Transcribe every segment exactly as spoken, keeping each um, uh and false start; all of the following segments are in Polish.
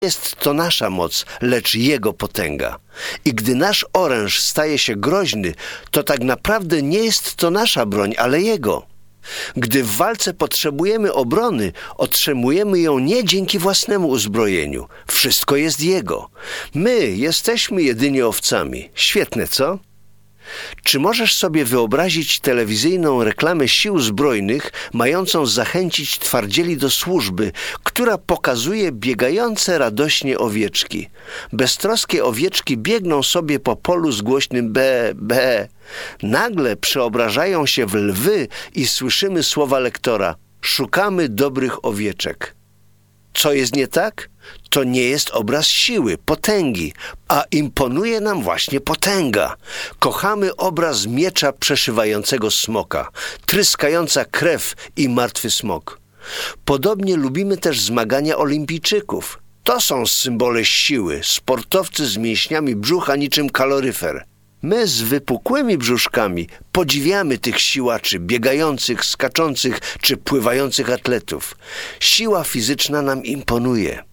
jest to nasza moc, lecz Jego potęga. I gdy nasz oręż staje się groźny, to tak naprawdę nie jest to nasza broń, ale Jego. Gdy w walce potrzebujemy obrony, otrzymujemy ją nie dzięki własnemu uzbrojeniu. Wszystko jest Jego. My jesteśmy jedynie owcami. Świetne, co? Czy możesz sobie wyobrazić telewizyjną reklamę sił zbrojnych, mającą zachęcić twardzieli do służby, która pokazuje biegające radośnie owieczki? Beztroskie owieczki biegną sobie po polu z głośnym be, be. Nagle przeobrażają się w lwy i słyszymy słowa lektora: szukamy dobrych owieczek. Co jest nie tak? To nie jest obraz siły, potęgi, a imponuje nam właśnie potęga. Kochamy obraz miecza przeszywającego smoka, tryskająca krew i martwy smok. Podobnie lubimy też zmagania olimpijczyków. To są symbole siły, sportowcy z mięśniami brzucha niczym kaloryfer. My z wypukłymi brzuszkami podziwiamy tych siłaczy, biegających, skaczących czy pływających atletów. Siła fizyczna nam imponuje.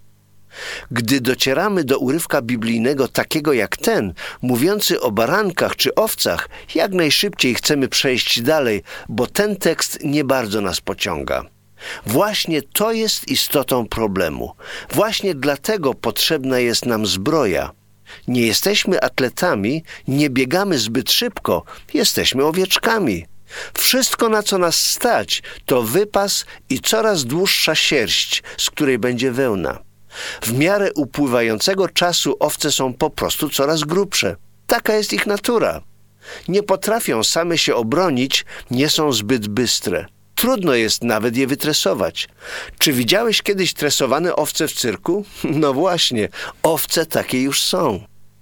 Gdy docieramy do urywka biblijnego takiego jak ten, mówiący o barankach czy owcach, jak najszybciej chcemy przejść dalej, bo ten tekst nie bardzo nas pociąga. Właśnie to jest istotą problemu. Właśnie dlatego potrzebna jest nam zbroja. Nie jesteśmy atletami, nie biegamy zbyt szybko, jesteśmy owieczkami. Wszystko, na co nas stać, to wypas i coraz dłuższa sierść, z której będzie wełna. W miarę upływającego czasu owce są po prostu coraz grubsze. Taka jest ich natura. Nie potrafią same się obronić, nie są zbyt bystre. Trudno jest nawet je wytresować. Czy widziałeś kiedyś tresowane owce w cyrku? No właśnie, owce takie już są.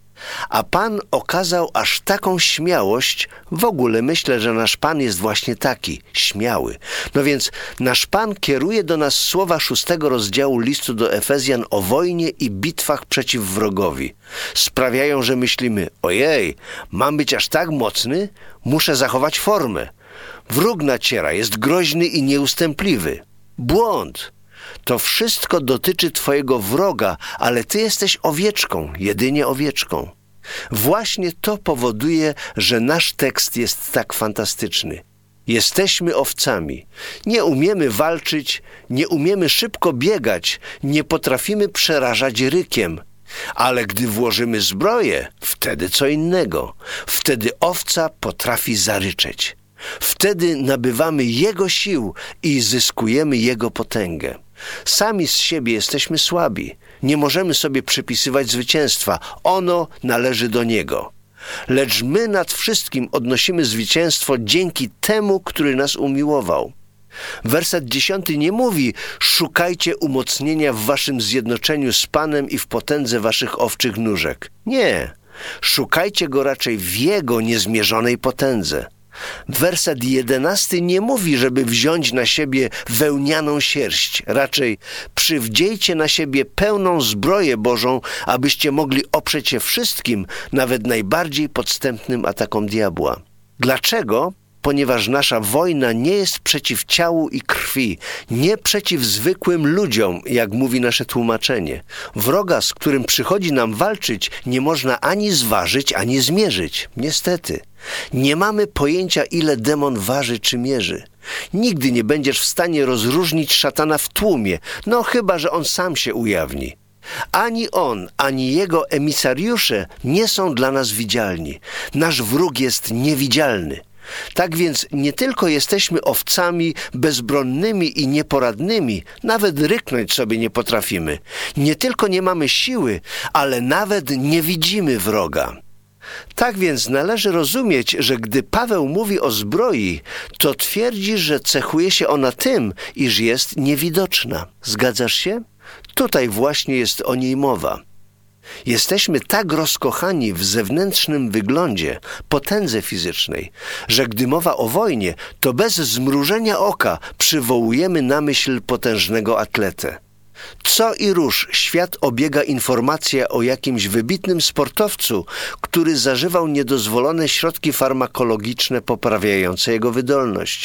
A Pan okazał aż taką śmiałość, w ogóle myślę, że nasz Pan jest właśnie taki, śmiały. No więc nasz Pan kieruje do nas słowa szóstego rozdziału listu do Efezjan o wojnie i bitwach przeciw wrogowi. Sprawiają, że myślimy: ojej, mam być aż tak mocny? Muszę zachować formę. Wróg naciera, jest groźny i nieustępliwy. Błąd! To wszystko dotyczy twojego wroga, ale ty jesteś owieczką, jedynie owieczką. Właśnie to powoduje, że nasz tekst jest tak fantastyczny. Jesteśmy owcami. Nie umiemy walczyć, nie umiemy szybko biegać, nie potrafimy przerażać rykiem. Ale gdy włożymy zbroję, wtedy co innego. Wtedy owca potrafi zaryczeć. Wtedy nabywamy Jego sił i zyskujemy Jego potęgę. Sami z siebie jesteśmy słabi. Nie możemy sobie przypisywać zwycięstwa. Ono należy do Niego. Lecz my nad wszystkim odnosimy zwycięstwo dzięki temu, który nas umiłował. Werset dziesiąty nie mówi: szukajcie umocnienia w waszym zjednoczeniu z Panem i w potędze waszych owczych nóżek. Nie. Szukajcie Go raczej w Jego niezmierzonej potędze. Werset jedenasty nie mówi, żeby wziąć na siebie wełnianą sierść. Raczej przywdziejcie na siebie pełną zbroję Bożą, abyście mogli oprzeć się wszystkim, nawet najbardziej podstępnym atakom diabła. Dlaczego? Ponieważ nasza wojna nie jest przeciw ciału i krwi, nie przeciw zwykłym ludziom, jak mówi nasze tłumaczenie. Wroga, z którym przychodzi nam walczyć, nie można ani zważyć, ani zmierzyć. Niestety. Nie mamy pojęcia, ile demon waży czy mierzy. Nigdy nie będziesz w stanie rozróżnić szatana w tłumie, no chyba że on sam się ujawni. Ani on, ani jego emisariusze nie są dla nas widzialni. Nasz wróg jest niewidzialny. Tak więc nie tylko jesteśmy owcami bezbronnymi i nieporadnymi, nawet ryknąć sobie nie potrafimy. Nie tylko nie mamy siły, ale nawet nie widzimy wroga. Tak więc należy rozumieć, że gdy Paweł mówi o zbroi, to twierdzi, że cechuje się ona tym, iż jest niewidoczna. Zgadzasz się? Tutaj właśnie jest o niej mowa. Jesteśmy tak rozkochani w zewnętrznym wyglądzie, potędze fizycznej, że gdy mowa o wojnie, to bez zmrużenia oka przywołujemy na myśl potężnego atletę. Co i róż świat obiega informacja o jakimś wybitnym sportowcu, który zażywał niedozwolone środki farmakologiczne poprawiające jego wydolność.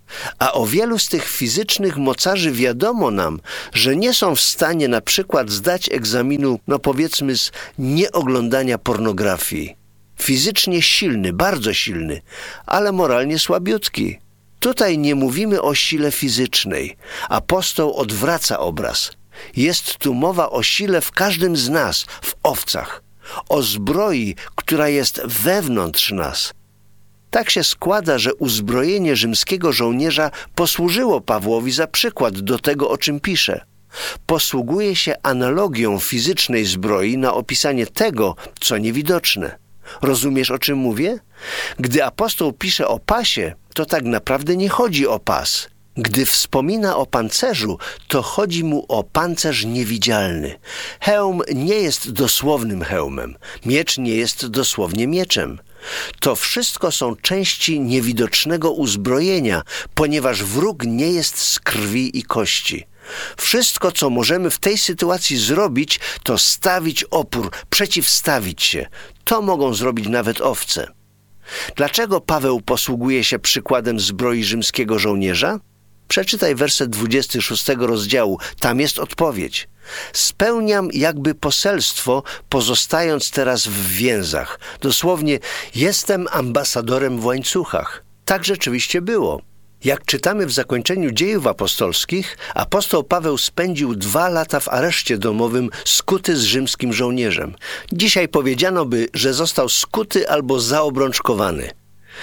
A o wielu z tych fizycznych mocarzy wiadomo nam, że nie są w stanie na przykład zdać egzaminu, no powiedzmy, z nieoglądania pornografii. Fizycznie silny, bardzo silny, ale moralnie słabiutki. Tutaj nie mówimy o sile fizycznej. Apostoł odwraca obraz. Jest tu mowa o sile w każdym z nas, w owcach, o zbroi, która jest wewnątrz nas. Tak się składa, że uzbrojenie rzymskiego żołnierza posłużyło Pawłowi za przykład do tego, o czym pisze. Posługuje się analogią fizycznej zbroi na opisanie tego, co niewidoczne. Rozumiesz, o czym mówię? Gdy apostoł pisze o pasie, to tak naprawdę nie chodzi o pas. Gdy wspomina o pancerzu, to chodzi mu o pancerz niewidzialny. Hełm nie jest dosłownym hełmem. Miecz nie jest dosłownie mieczem. To wszystko są części niewidocznego uzbrojenia, ponieważ wróg nie jest z krwi i kości. Wszystko, co możemy w tej sytuacji zrobić, to stawić opór, przeciwstawić się. To mogą zrobić nawet owce. Dlaczego Paweł posługuje się przykładem zbroi rzymskiego żołnierza? Przeczytaj werset dwudziesty szóstego rozdziału, tam jest odpowiedź. Spełniam jakby poselstwo, pozostając teraz w więzach. Dosłownie, jestem ambasadorem w łańcuchach. Tak rzeczywiście było. Jak czytamy w zakończeniu Dziejów Apostolskich, apostoł Paweł spędził dwa lata w areszcie domowym skuty z rzymskim żołnierzem. Dzisiaj powiedziano by, że został skuty albo zaobrączkowany.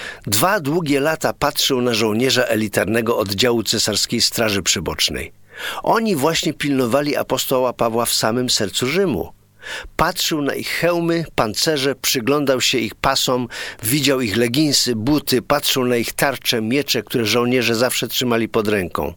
Dwa długie lata patrzył na żołnierza elitarnego oddziału cesarskiej Straży Przybocznej. Oni właśnie pilnowali apostoła Pawła w samym sercu Rzymu. Patrzył na ich hełmy, pancerze, przyglądał się ich pasom, widział ich leginsy, buty, patrzył na ich tarcze, miecze, które żołnierze zawsze trzymali pod ręką.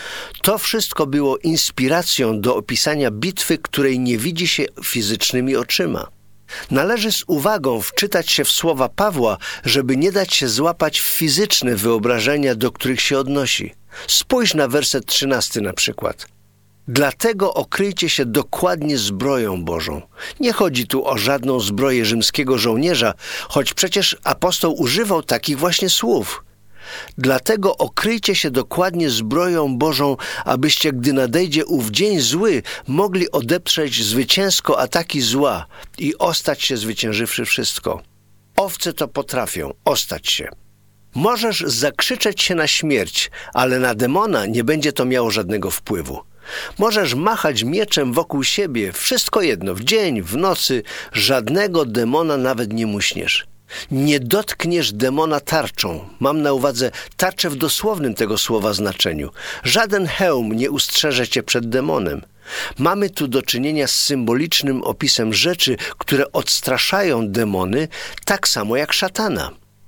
To wszystko było inspiracją do opisania bitwy, której nie widzi się fizycznymi oczyma. Należy z uwagą wczytać się w słowa Pawła, żeby nie dać się złapać w fizyczne wyobrażenia, do których się odnosi. Spójrz na werset trzynasty na przykład. Dlatego okryjcie się dokładnie zbroją Bożą. Nie chodzi tu o żadną zbroję rzymskiego żołnierza, choć przecież apostoł używał takich właśnie słów. Dlatego okryjcie się dokładnie zbroją Bożą, abyście, gdy nadejdzie ów dzień zły, mogli odeprzeć zwycięsko ataki zła i ostać się zwyciężywszy wszystko. Owce to potrafią, ostać się. Możesz zakrzyczeć się na śmierć, ale na demona nie będzie to miało żadnego wpływu. Możesz machać mieczem wokół siebie, wszystko jedno, w dzień, w nocy, żadnego demona nawet nie muśniesz. Nie dotkniesz demona tarczą. Mam na uwadze tarczę w dosłownym tego słowa znaczeniu. Żaden hełm nie ustrzeże cię przed demonem. Mamy tu do czynienia z symbolicznym opisem rzeczy, które odstraszają demony, tak samo jak szatana.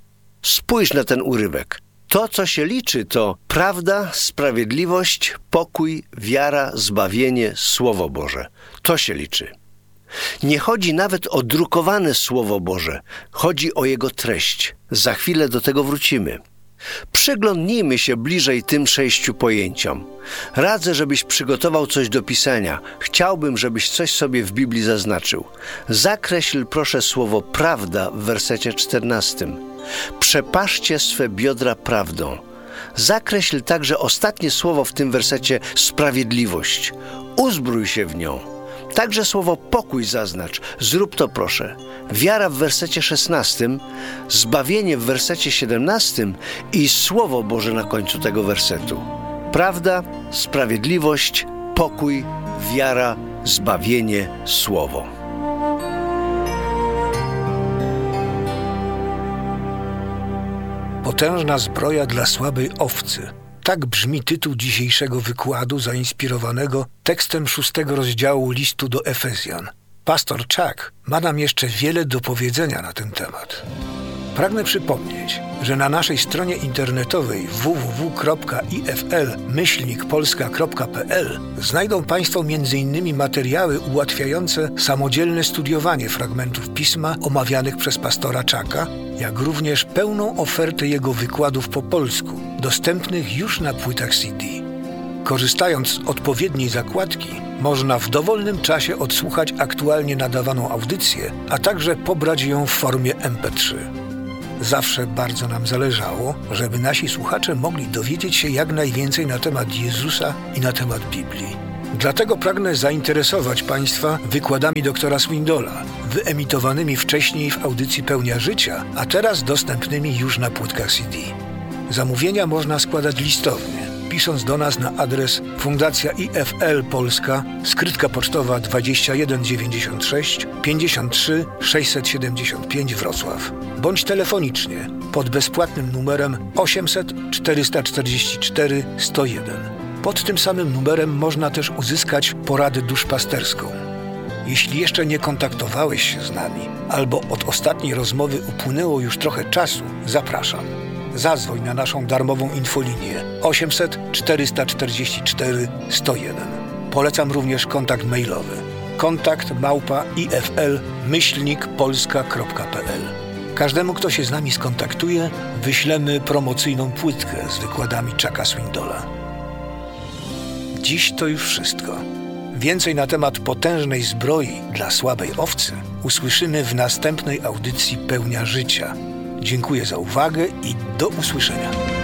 Spójrz na ten urywek. To, co się liczy, to prawda, sprawiedliwość, pokój, wiara, zbawienie, Słowo Boże. To się liczy. Nie chodzi nawet o drukowane Słowo Boże. Chodzi o jego treść. Za chwilę do tego wrócimy. Przyglądnijmy się bliżej tym sześciu pojęciom. Radzę, żebyś przygotował coś do pisania. Chciałbym, żebyś coś sobie w Biblii zaznaczył. Zakreśl proszę słowo prawda w wersecie czternastym. Przepaszcie swe biodra prawdą. Zakreśl także ostatnie słowo w tym wersecie sprawiedliwość. Uzbrój się w nią. Także słowo pokój zaznacz. Zrób to proszę. Wiara w wersecie szesnastym, zbawienie w wersecie siedemnastym i Słowo Boże na końcu tego wersetu. Prawda, sprawiedliwość, pokój, wiara, zbawienie, Słowo. Potężna zbroja dla słabej owcy. Tak brzmi tytuł dzisiejszego wykładu zainspirowanego tekstem szóstego rozdziału listu do Efezjan. Pastor Chuck ma nam jeszcze wiele do powiedzenia na ten temat. Pragnę przypomnieć, że na naszej stronie internetowej w w w kropka i f l myślnik polska kropka p l znajdą Państwo między innymi materiały ułatwiające samodzielne studiowanie fragmentów Pisma omawianych przez pastora Chucka, jak również pełną ofertę jego wykładów po polsku, dostępnych już na płytach C D. Korzystając z odpowiedniej zakładki, można w dowolnym czasie odsłuchać aktualnie nadawaną audycję, a także pobrać ją w formie em pe trzy. Zawsze bardzo nam zależało, żeby nasi słuchacze mogli dowiedzieć się jak najwięcej na temat Jezusa i na temat Biblii. Dlatego pragnę zainteresować Państwa wykładami doktora Swindola, wyemitowanymi wcześniej w audycji Pełnia Życia, a teraz dostępnymi już na płytkach C D. Zamówienia można składać listownie, pisząc do nas na adres Fundacja I F L Polska, skrytka pocztowa dwadzieścia jeden dziewięćdziesiąt sześć pięćdziesiąt trzy sześćset siedemdziesiąt pięć Wrocław, bądź telefonicznie pod bezpłatnym numerem osiemset czterysta czterdzieści cztery sto jeden. Pod tym samym numerem można też uzyskać poradę duszpasterską. Jeśli jeszcze nie kontaktowałeś się z nami, albo od ostatniej rozmowy upłynęło już trochę czasu, zapraszam. Zadzwoń na naszą darmową infolinię osiemset czterysta czterdzieści cztery sto jeden. Polecam również kontakt mailowy kontakt małpa ifl myślnik polska kropka p l. Każdemu, kto się z nami skontaktuje, wyślemy promocyjną płytkę z wykładami Chucka Swindola. Dziś to już wszystko. Więcej na temat potężnej zbroi dla słabej owcy usłyszymy w następnej audycji Pełnia Życia. Dziękuję za uwagę i do usłyszenia.